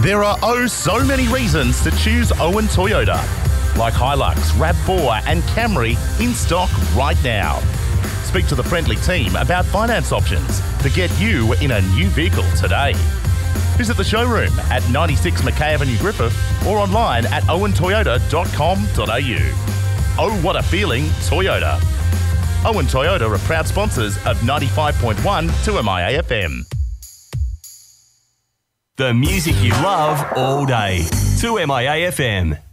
There are so many reasons to choose Owen Toyota, like Hilux, RAV4 and Camry in stock right now. Speak to the friendly team about finance options to get you in a new vehicle today. Visit the showroom at 96 Mackay Avenue, Griffith, or online at owentoyota.com.au. Oh, what a feeling, Toyota. Owen Toyota are proud sponsors of 95.1 2MIA FM. The music you love all day. 2MIA FM.